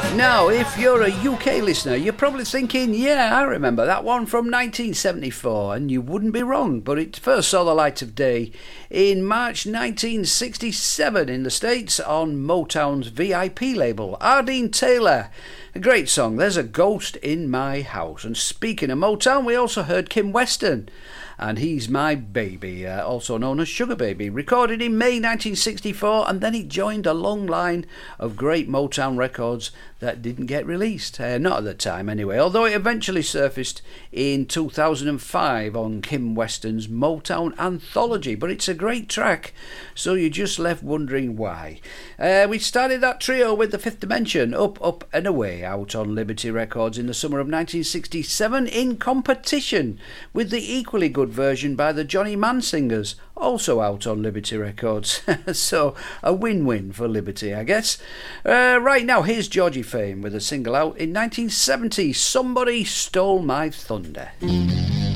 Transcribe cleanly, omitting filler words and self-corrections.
Now, if you're a UK listener, you're probably thinking, yeah, I remember that one from 1974, and you wouldn't be wrong, but it first saw the light of day in March 1967 in the States on Motown's VIP label. Ardeen Taylor, a great song, There's a Ghost in My House. And speaking of Motown, we also heard Kim Weston, and He's My Baby, also known as Sugar Baby, recorded in May 1964, and then he joined a long line of great Motown records that didn't get released, not at the time anyway, although it eventually surfaced in 2005 on Kim Weston's Motown Anthology. But it's a great track, so you're just left wondering why. We started that trio with The Fifth Dimension, Up, Up and Away, out on Liberty Records in the summer of 1967, in competition with the equally good version by the Johnny Mann Singers, also out on Liberty Records. So a win-win for Liberty, I guess. Right now, here's Georgie Fame with a single out in 1970, Somebody Stole My Thunder.